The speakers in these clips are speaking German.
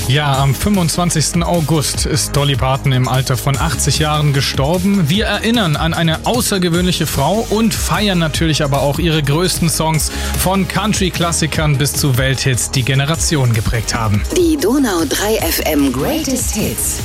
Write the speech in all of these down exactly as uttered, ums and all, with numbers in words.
Ja, am fünfundzwanzigsten August ist Dolly Parton im Alter von achtzig Jahren gestorben. Wir erinnern an eine außergewöhnliche Frau und feiern natürlich aber auch ihre größten Songs von Country-Klassikern bis zu Welthits, die Generationen geprägt haben. Die Donau drei F M Greatest Hits.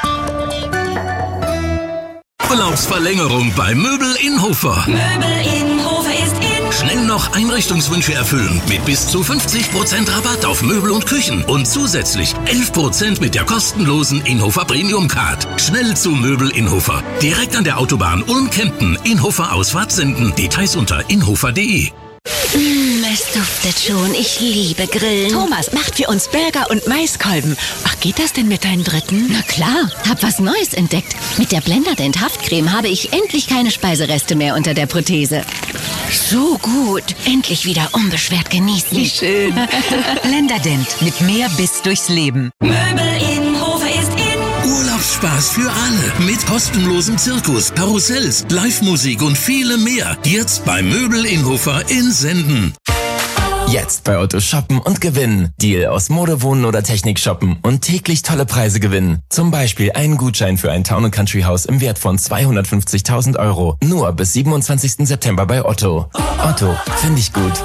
Urlaubsverlängerung bei Möbel Inhofer. Möbel Inhofer ist in. Schnell noch Einrichtungswünsche erfüllen mit bis zu fünfzig Prozent Rabatt auf Möbel und Küchen und zusätzlich elf Prozent mit der kostenlosen Inhofer Premium Card. Schnell zu Möbel Inhofer. Direkt an der Autobahn Ulm-Kempten. Inhofer Ausfahrt Senden. Details unter inhofer punkt de. Mm, es duftet schon. Ich liebe Grillen. Thomas macht für uns Burger und Maiskolben. Ach, geht das denn mit deinem dritten? Na klar, hab was Neues entdeckt. Mit der Blenderdent Haftcreme habe ich endlich keine Speisereste mehr unter der Prothese. So gut. Endlich wieder unbeschwert genießen. Wie schön. Blenderdent mit mehr Biss durchs Leben. Möbel Inhofer ist in. Urlaubsspaß für alle mit kostenlosem Zirkus, Karussells, Live-Musik und vielem mehr. Jetzt bei Möbel Inhofer in Senden. Jetzt bei Otto shoppen und gewinnen. Deal aus Mode, Wohnen oder Technik shoppen und täglich tolle Preise gewinnen. Zum Beispiel einen Gutschein für ein Town and Country Haus im Wert von zweihundertfünfzigtausend Euro. Nur bis siebenundzwanzigsten September bei Otto. Otto, finde ich gut.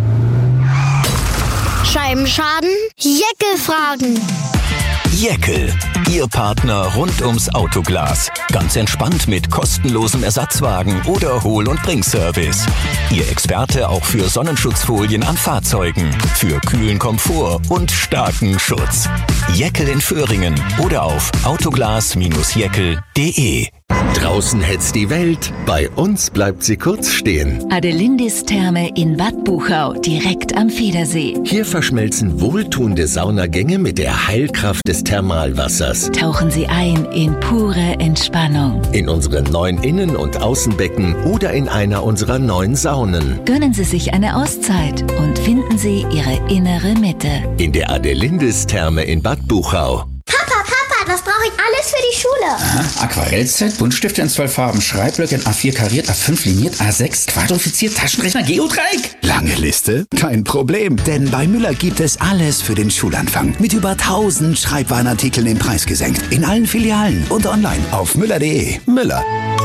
Scheibenschaden? Jeckel fragen. Jeckel, Ihr Partner rund ums Autoglas. Ganz entspannt mit kostenlosem Ersatzwagen oder Hol- und Bringservice. Ihr Experte auch für Sonnenschutzfolien an Fahrzeugen, für kühlen Komfort und starken Schutz. Jeckel in Föhringen oder auf autoglas Bindestrich jeckel punkt de. Draußen hetzt die Welt, bei uns bleibt sie kurz stehen. Adelindis Therme in Bad Buchau, direkt am Federsee. Hier verschmelzen wohltuende Saunagänge mit der Heilkraft des Thermalwassers. Tauchen Sie ein in pure Entspannung. In unsere neuen Innen- und Außenbecken oder in einer unserer neuen Saunen. Gönnen Sie sich eine Auszeit und finden Sie Ihre innere Mitte. In der Adelindis Therme in Bad Buchau. Papa, Papa, was brauche ich alles für die Schule? Aha, Aquarellset, Buntstifte in zwölf Farben, Schreibblöcke in A vier kariert, A fünf liniert, A sechs quadrifiziert, Taschenrechner, Geodreieck. Lange Liste? Kein Problem, denn bei Müller gibt es alles für den Schulanfang. Mit über tausend Schreibwarenartikeln im Preis gesenkt. In allen Filialen und online auf müller punkt de. Müller.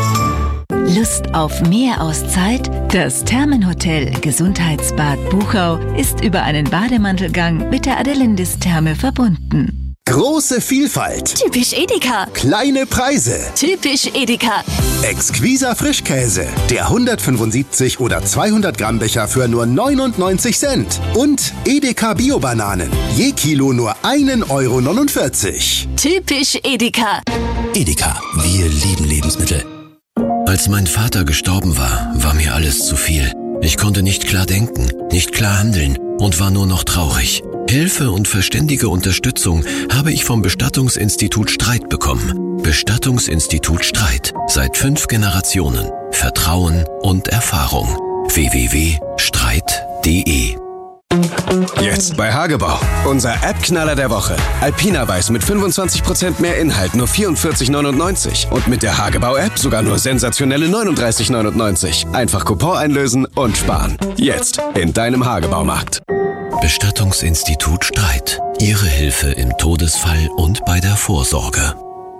Lust auf mehr Auszeit? Das Thermenhotel Gesundheitsbad Buchau ist über einen Bademantelgang mit der Adelindis Therme verbunden. Große Vielfalt. Typisch Edeka. Kleine Preise. Typisch Edeka. Exquiser Frischkäse. Der hundertfünfundsiebzig oder zweihundert Gramm Becher für nur neunundneunzig Cent. Und Edeka Bio-Bananen. Je Kilo nur ein Euro neunundvierzig. Typisch Edeka. Edeka, wir lieben Lebensmittel. Als mein Vater gestorben war, war mir alles zu viel. Ich konnte nicht klar denken, nicht klar handeln und war nur noch traurig. Hilfe und verständige Unterstützung habe ich vom Bestattungsinstitut Streit bekommen. Bestattungsinstitut Streit. Seit fünf Generationen. Vertrauen und Erfahrung. w w w punkt streit punkt de. Jetzt bei Hagebau. Unser App-Knaller der Woche. Alpina Weiß mit fünfundzwanzig Prozent mehr Inhalt, nur vierundvierzig neunundneunzig. Und mit der Hagebau-App sogar nur sensationelle neununddreißig neunundneunzig. Einfach Coupon einlösen und sparen. Jetzt in deinem Hagebaumarkt. Bestattungsinstitut Streit. Ihre Hilfe im Todesfall und bei der Vorsorge.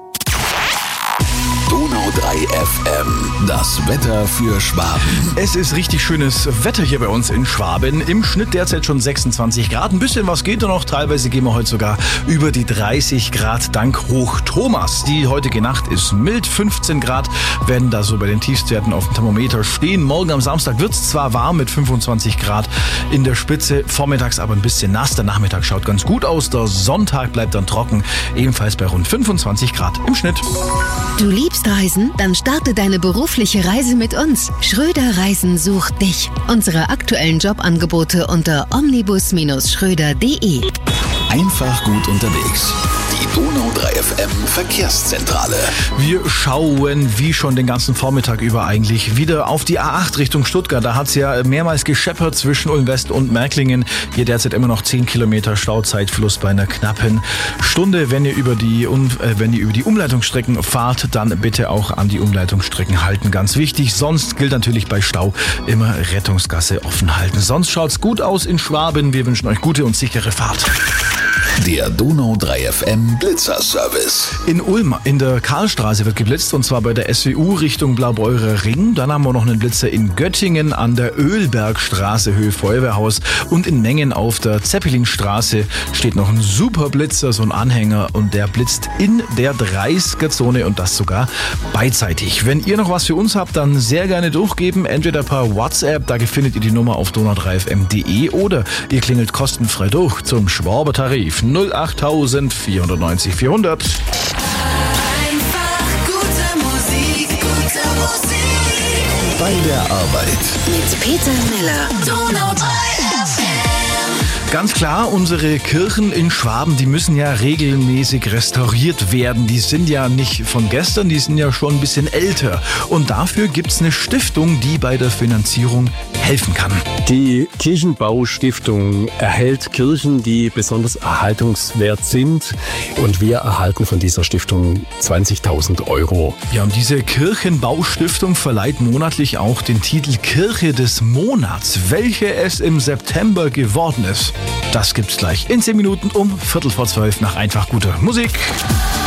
Donau drei F M. Das Wetter für Schwaben. Es ist richtig schönes Wetter hier bei uns in Schwaben. Im Schnitt derzeit schon sechsundzwanzig Grad. Ein bisschen was geht da noch. Teilweise gehen wir heute sogar über die dreißig Grad dank Hoch Thomas. Die heutige Nacht ist mild. fünfzehn Grad werden da so bei den Tiefstwerten auf dem Thermometer stehen. Morgen am Samstag wird es zwar warm mit fünfundzwanzig Grad in der Spitze. Vormittags aber ein bisschen nass. Der Nachmittag schaut ganz gut aus. Der Sonntag bleibt dann trocken. Ebenfalls bei rund fünfundzwanzig Grad im Schnitt. Du liebst Reisen? Dann starte deine berufliche Reise mit uns. Schröder Reisen sucht dich. Unsere aktuellen Jobangebote unter omnibus Bindestrich schröder punkt de. Einfach gut unterwegs. Die Donau drei F M Verkehrszentrale. Wir schauen, wie schon den ganzen Vormittag über eigentlich, wieder auf die A acht Richtung Stuttgart. Da hat es ja mehrmals gescheppert zwischen Ulm West und Märklingen. Hier derzeit immer noch zehn Kilometer Stauzeitfluss bei einer knappen Stunde. Wenn ihr über die, um, äh, wenn ihr über die Umleitungsstrecken fahrt, dann bitte auch an die Umleitungsstrecken halten. Ganz wichtig. Sonst gilt natürlich bei Stau immer Rettungsgasse offen halten. Sonst schaut's gut aus in Schwaben. Wir wünschen euch gute und sichere Fahrt. Der Donau drei F M Blitzerservice. In Ulm in der Karlstraße wird geblitzt, und zwar bei der S W U Richtung Blaubeurer Ring. Dann haben wir noch einen Blitzer in Göttingen an der Ölbergstraße Höhe Feuerwehrhaus, und in Mengen auf der Zeppelinstraße steht noch ein super Blitzer, so ein Anhänger, und der blitzt in der dreißiger-Zone, und das sogar beidseitig. Wenn ihr noch was für uns habt, dann sehr gerne durchgeben, entweder per WhatsApp, da findet ihr die Nummer auf donau drei f m punkt de, oder ihr klingelt kostenfrei durch zum Schwaber-Tarif null acht vier neun null vier hundert. Einfach gute Musik, gute Musik. Bei der Arbeit. Mit Peter Miller. Donau drei F M. Ganz klar, unsere Kirchen in Schwaben, die müssen ja regelmäßig restauriert werden. Die sind ja nicht von gestern, die sind ja schon ein bisschen älter. Und dafür gibt's eine Stiftung, die bei der Finanzierung helfen kann. Die Kirchenbaustiftung erhält Kirchen, die besonders erhaltungswert sind. Und wir erhalten von dieser Stiftung zwanzigtausend Euro. Ja, und diese Kirchenbaustiftung verleiht monatlich auch den Titel Kirche des Monats. Welche es im September geworden ist, das gibt's gleich in zehn Minuten um Viertel vor zwölf nach einfach guter Musik.